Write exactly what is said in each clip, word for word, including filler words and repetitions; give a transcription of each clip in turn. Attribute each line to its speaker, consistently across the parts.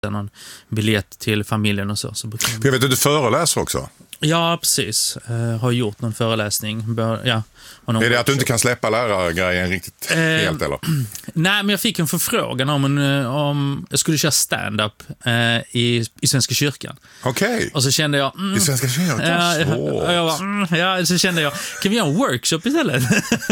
Speaker 1: någon biljett till familjen och så. så brukar
Speaker 2: jag vet att du föreläser också.
Speaker 1: Ja, precis. Uh, har gjort någon föreläsning. Bör, ja, någon
Speaker 2: är det att du inte kan släppa lärargrejen riktigt uh, helt, eller?
Speaker 1: Nej, men jag fick en förfrågan om, en, om jag skulle köra stand-up uh, i, i Svenska kyrkan.
Speaker 2: Okej. Okay.
Speaker 1: Och så kände jag... Mm,
Speaker 2: I Svenska kyrkan?
Speaker 1: Ja, jag, jag bara, mm, ja, så kände jag, kan vi göra en workshop istället?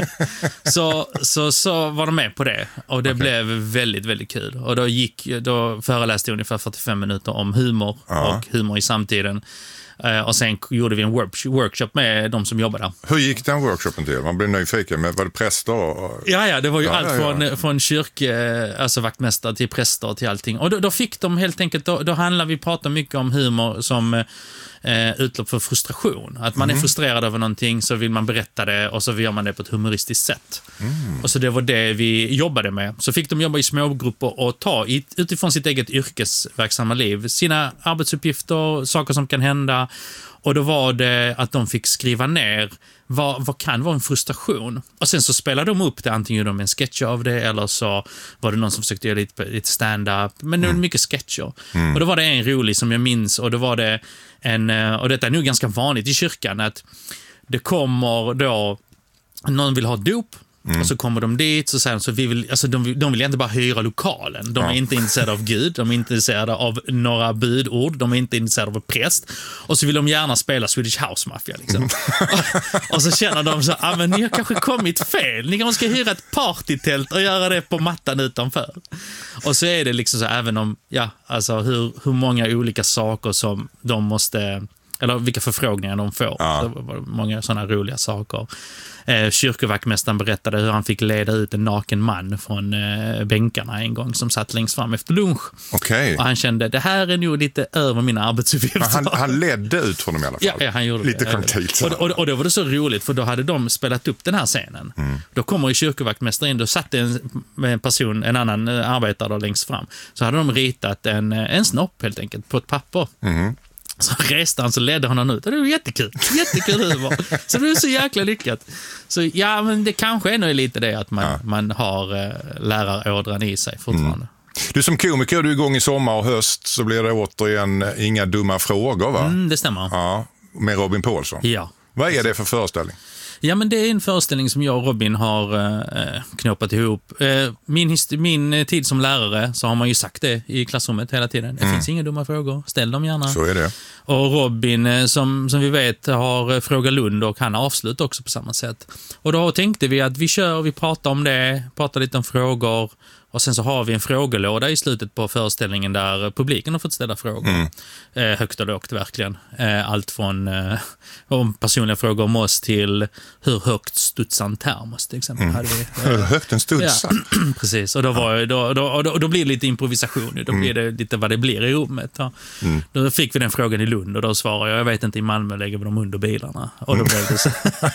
Speaker 1: så, så, så var de med på det. Och det okay. blev väldigt, väldigt kul. Och då, gick, då föreläste jag ungefär fyrtiofem minuter om humor ja. och humor i samtiden. Och sen gjorde vi en workshop med de som jobbar där.
Speaker 2: Hur gick den workshopen till? Man blev nyfiken. Men var det präster? Och...
Speaker 1: Ja, ja, det var ju ja, allt ja, ja. Från, från kyrke, alltså vaktmästare till präster till allting. Och då, då fick de helt enkelt, då, då handlar vi prata mycket om humor som eh, utlopp för frustration. Att man mm. är frustrerad över någonting, så vill man berätta det och så gör man det på ett humoristiskt sätt. Mm. Och så det var det vi jobbade med. Så fick de jobba i smågrupper och ta utifrån sitt eget yrkesverksamma liv sina arbetsuppgifter, saker som kan hända. Och då var det att de fick skriva ner vad, vad kan vara en frustration. Och sen så spelade de upp det, antingen gjorde de en sketch av det eller så var det någon som försökte göra lite, lite stand-up. Men det var mycket sketcher. Mm. Och då var det en rolig som jag minns, och då var det en, och detta är nog ganska vanligt i kyrkan, att det kommer då, någon vill ha dop. Mm. Och så kommer de dit så säger de, så vi vill, alltså de, de vill inte bara hyra lokalen. De är ja. inte intresserade av Gud, de är inte intresserade av några budord, de är inte intresserade av en präst. Och så vill de gärna spela Swedish House Mafia liksom. och, och så känner de så, ah, men ni har kanske kommit fel. Ni kanske ska hyra ett partytält och göra det på mattan utanför. Och så är det liksom så, även om, ja, alltså hur, hur många olika saker som de måste, eller vilka förfrågningar de får. Ja. Det var många sådana roliga saker. Eh, kyrkovaktmästaren berättade hur han fick leda ut en naken man från eh, bänkarna en gång som satt längst fram efter lunch.
Speaker 2: Okay.
Speaker 1: Och han kände, det här är nog lite över mina arbetsuppgifter.
Speaker 2: Han, han ledde ut honom i alla fall.
Speaker 1: Ja, ja han gjorde
Speaker 2: lite
Speaker 1: det.
Speaker 2: konkret.
Speaker 1: Och, och, och då var det så roligt, för då hade de spelat upp den här scenen. Mm. Då kommer ju kyrkovaktmästaren in, då satt en, en person, en annan arbetare där längst fram. Så hade de ritat en, en snopp helt enkelt på ett papper. Mm. Så reste han, så ledde honom ut. Det var jättekul. Jättekul humor. Så det var så jäkla lyckat. Så ja, men det kanske är nog lite det att man, ja. man har uh, lärarådran i sig fortfarande. Mm.
Speaker 2: Du som komiker, du är igång i sommar och höst, så blir det återigen Inga dumma frågor, va?
Speaker 1: Mm, det stämmer.
Speaker 2: Ja, med Robin Paulsson.
Speaker 1: Ja.
Speaker 2: Vad är det för föreställning?
Speaker 1: Ja, men det är en föreställning som jag och Robin har eh, knoppat ihop. Eh, min, min tid som lärare, så har man ju sagt det i klassrummet hela tiden. Det mm. finns inga dumma frågor, ställ dem gärna.
Speaker 2: Så är det.
Speaker 1: Och Robin, eh, som, som vi vet, har Fråga Lund, och han har avslut också på samma sätt. Och då tänkte vi att vi kör, vi pratar om det, pratar lite om frågor. Och sen så har vi en frågelåda i slutet på föreställningen där publiken har fått ställa frågor. Mm. Eh, högt och lågt, verkligen. Eh, allt från eh, om personliga frågor om oss till hur högt studsar en termos, till exempel. Mm. Hade vi, eh,
Speaker 2: hur högt en studsar?
Speaker 1: Ja, precis. Och då, var, då, då, då, då blir det lite improvisation. Då mm. blir det lite vad det blir i rummet. Ja. Mm. Då fick vi den frågan i Lund, och då svarade jag, jag vet inte, i Malmö lägger vi dem under bilarna. Och då blev det så...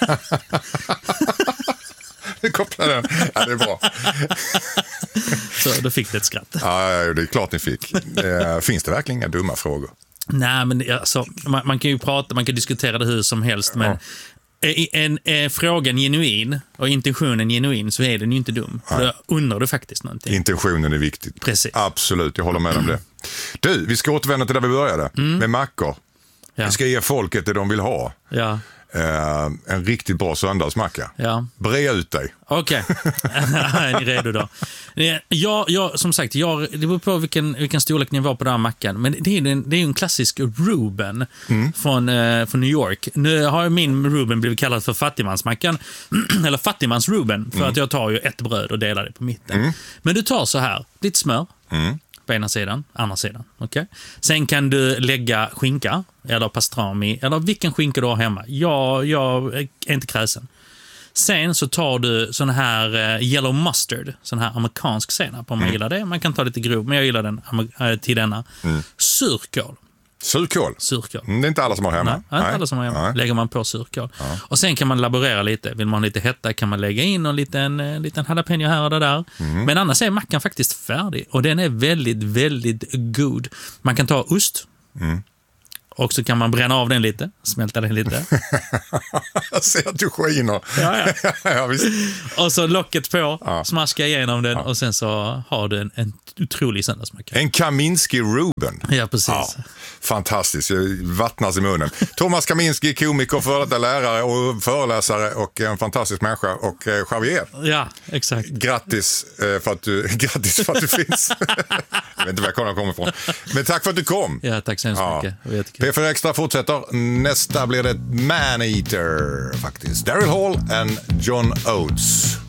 Speaker 2: Koppla den. Ja, det är bra.
Speaker 1: Så då fick det ett skratt.
Speaker 2: Ja, det är klart ni fick. Finns det verkligen inga dumma frågor?
Speaker 1: Nej, men alltså, man, man kan ju prata, man kan diskutera det hur som helst, men ja. är, en, är frågan genuin och intentionen genuin, så är den ju inte dum. Ja. Då undrar du faktiskt någonting.
Speaker 2: Intentionen är viktigt.
Speaker 1: Precis.
Speaker 2: Absolut, jag håller med om det. Du, vi ska återvända till där vi började. Mm. Med mackor. Ja. Vi ska ge folket det de vill ha.
Speaker 1: Ja.
Speaker 2: Uh, en riktigt bra söndagsmacka.
Speaker 1: Ja.
Speaker 2: Brea ut dig.
Speaker 1: Okej, okay. Är ni redo då? Ja, ja, som sagt, jag, det beror på vilken, vilken storlek ni var på den här mackan. Men det är, en, det är en klassisk Reuben mm. från, uh, från New York. Nu har min Reuben blivit kallad för fattigmansmackan. Eller fattigmans Reuben. För mm. att jag tar ju ett bröd och delar det på mitten. Mm. Men du tar så här, lite smör. Mm. På ena sidan, andra sidan. Okay. Sen kan du lägga skinka eller pastrami eller vilken skinka du har hemma. Jag, jag är inte kräsen. Sen så tar du sån här uh, yellow mustard, sån här amerikansk senap om man mm. gillar det. Man kan ta lite grov, men jag gillar den uh, till denna. Mm. Surkål.
Speaker 2: Surkål?
Speaker 1: Surkål.
Speaker 2: Mm, det är inte alla som har hemma.
Speaker 1: Nej, inte alla som har hemma. Nej. Lägger man på surkål.
Speaker 2: Ja.
Speaker 1: Och sen kan man laborera lite. Vill man ha lite hetta kan man lägga in en liten, en liten jalapeno här och där. Mm. Men annars är mackan faktiskt färdig. Och den är väldigt, väldigt god. Man kan ta ost. Mm. Och så kan man bränna av den lite, smälta den lite.
Speaker 2: Jag ser att du skiner.
Speaker 1: Ja, ja.
Speaker 2: Ja, visst.
Speaker 1: Och så locket på,
Speaker 2: ja.
Speaker 1: smaska igenom den ja. och sen så har du en, en otrolig söndagsmacka.
Speaker 2: En Kaminski Ruben.
Speaker 1: Ja, precis. Ja.
Speaker 2: Fantastiskt, jag vattnas i munnen. Thomas Kaminski, komiker, före detta lärare och föreläsare och en fantastisk människa och Javier.
Speaker 1: Ja, exakt.
Speaker 2: Grattis för att du, grattis för att du finns. Jag vet inte var jag kommer ifrån. Men tack för att du kom.
Speaker 1: Ja, tack så hemskt ja. mycket.
Speaker 2: P fyra Extra fortsätter. Nästa blir det Man Eater faktiskt. Daryl Hall and John Oates.